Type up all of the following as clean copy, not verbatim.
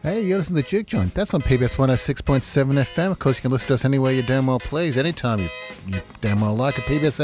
Hey, you're listening to the Juke Joint. That's on PBS 106.7 FM. Of course, you can listen to us anywhere you damn well please, anytime you damn well like at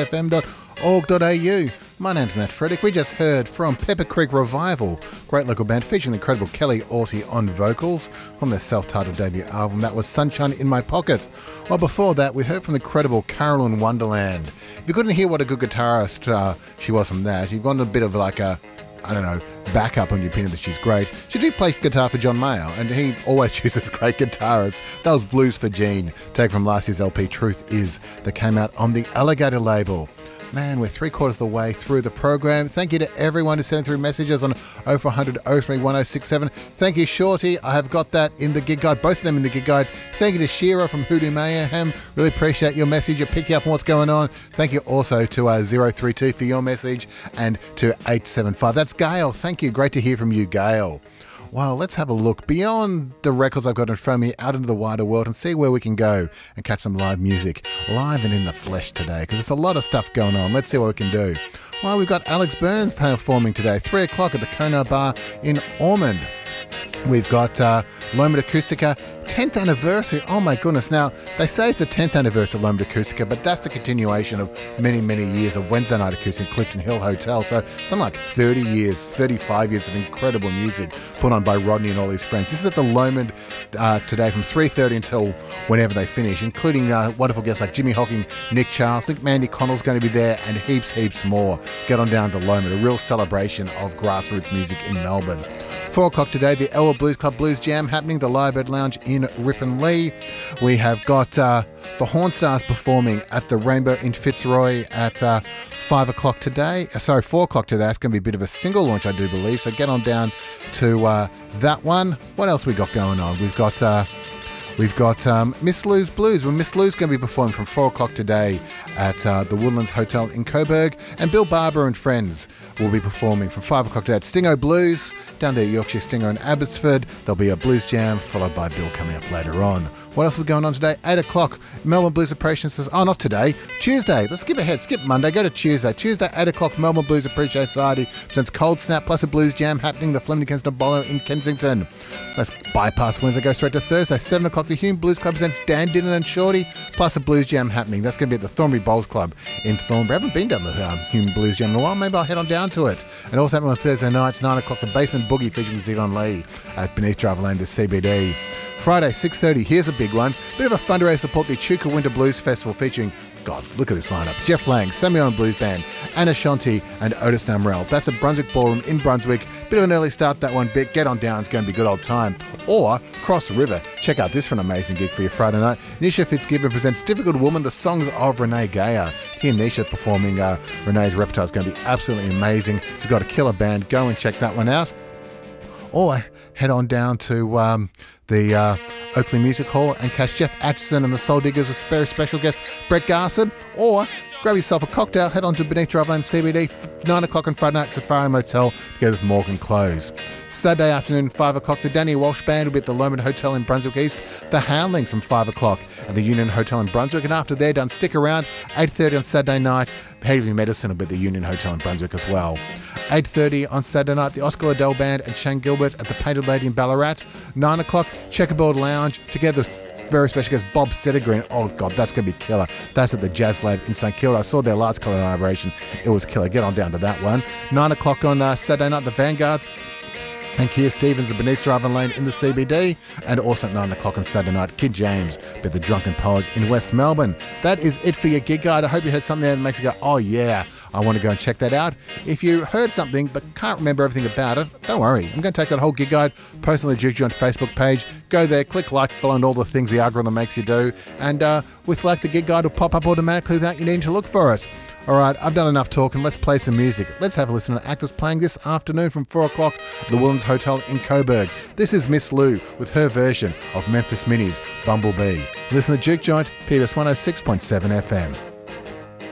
pbsfm.org.au. My name's Matt Frederick. We just heard from Pepper Creek Revival, great local band featuring the incredible Kelly Orty on vocals from their self-titled debut album. That was Sunshine in My Pocket. Well, before that, we heard from the incredible Carolyn Wonderland. If you couldn't hear what a good guitarist she was from that, you've gone a bit of like a backup on your opinion that she's great. She did play guitar for John Mayer, and he always chooses great guitarists. That was Blues for Gene, taken from last year's LP Truth Is, that came out on the Alligator label. Man, we're 3/4 of the way through the program. Thank you to everyone who's sending through messages on 0400 03 1067. Thank you, Shorty. I have got that in the gig guide, both of them in the gig guide. Thank you to Shira from Hoodoo Mayhem. Really appreciate your message. You're picking up on what's going on. Thank you also to 032 for your message, and to 875. That's Gail. Thank you. Great to hear from you, Gail. Well, let's have a look beyond the records I've got in front of me out into the wider world and see where we can go and catch some live music, live and in the flesh today, because there's a lot of stuff going on. Let's see what we can do. Well, we've got Alex Burns performing today, 3 o'clock at the Kona Bar in Ormond. We've got Lomond Acoustica, 10th anniversary. Oh my goodness. Now, they say it's the 10th anniversary of Lomond Acoustica, but that's the continuation of many, many years of Wednesday Night Acoustic in Clifton Hill Hotel. So something like 30 years, 35 years of incredible music put on by Rodney and all his friends. This is at the Lomond today from 3:30 until whenever they finish, including wonderful guests like Jimmy Hocking, Nick Charles. I think Mandy Connell's going to be there, and heaps more. Get on down to Lomond, a real celebration of grassroots music in Melbourne. 4 o'clock today, the Elwood Blues Club Blues Jam happening, the Lyrebird Lounge in Ripponlea. We have got the Hornstars performing at the Rainbow in Fitzroy at 4 o'clock today. It's going to be a bit of a single launch, I do believe, so get on down to that one. What else we got going on? We've got Miss Lou's Blues. Well, Miss Lou's going to be performing from 4 o'clock today at the Woodlands Hotel in Coburg. And Bill Barber and friends will be performing from 5 o'clock today at Stingo Blues, down there at Yorkshire Stingo in Abbotsford. There'll be a blues jam, followed by Bill coming up later on. What else is going on today? 8 o'clock, Melbourne Blues Appreciation Society. Oh, not today. Tuesday. Let's skip ahead. Skip Monday. Go to Tuesday. Tuesday, 8 o'clock, Melbourne Blues Appreciation Society presents Cold Snap plus a blues jam happening the Flemington Bolo in Kensington. Let's bypass Wednesday, go straight to Thursday. 7 o'clock, the Hume Blues Club presents Dan Dinnan and Shorty plus a blues jam happening. That's going to be at the Thornbury Bowls Club in Thornbury. I haven't been down the Hume Blues Jam in a while. Maybe I'll head on down to it. And also happening on Thursday nights, 9 o'clock, the Basement Boogie featuring Zevon Lee at Beneath Driver Lane, the CBD. Friday, 6:30, here's a big one. Bit of a fundraiser to support the Echuca Winter Blues Festival featuring, God, look at this lineup. Jeff Lang, Samuel and Blues Band, Anna Shanti and Otis Namrell. That's at Brunswick Ballroom in Brunswick. Bit of an early start, that one bit. Get on down, it's going to be a good old time. Or cross the river. Check out this for an amazing gig for your Friday night. Nisha Fitzgibbon presents Difficult Woman, the songs of Renee Gayer. Here Nisha performing Renee's repertoire is going to be absolutely amazing. She's got a killer band. Go and check that one out. Or head on down to the Oakley Music Hall and catch Jeff Atchison and the Soul Diggers with very special guest Brett Garson. Or grab yourself a cocktail, head on to Beneath Drive Lane CBD, 9 o'clock on Friday night, Safari Motel, together with Morgan Close. Saturday afternoon, 5 o'clock, the Danny Walsh Band will be at the Lomond Hotel in Brunswick East. The Houndlings from 5 o'clock at the Union Hotel in Brunswick. And after they're done, stick around, 8:30 on Saturday night, Heavy Medicine will be at the Union Hotel in Brunswick as well. 8:30 on Saturday night, the Oscar Liddell Band and Shane Gilbert at the Painted Lady in Ballarat. 9 o'clock, Checkerboard Lounge, together with very special guest Bob Settergreen. Oh God, that's going to be killer. That's at the Jazz Lab in St Kilda. I saw their last collaboration. It was killer. Get on down to that one. 9 o'clock on Saturday night, the Vanguards and Keir Stevens at Beneath Driving Lane in the CBD. And also at 9 o'clock on Saturday night, Kid James with the Drunken Poets in West Melbourne. That is it for your gig guide. I hope you heard something there that makes you go, oh yeah, I want to go and check that out. If you heard something but can't remember everything about it, don't worry. I'm going to take that whole gig guide, post on the Juke Joint Facebook page. Go there, click like, follow, and all the things the algorithm makes you do. And with like, the gig guide will pop up automatically without you needing to look for it. All right, I've done enough talking. Let's play some music. Let's have a listen to actors playing this afternoon from 4 o'clock at the Woodlands Hotel in Coburg. This is Miss Lou with her version of Memphis Mini's Bumblebee. Listen to Juke Joint, PBS 106.7 FM.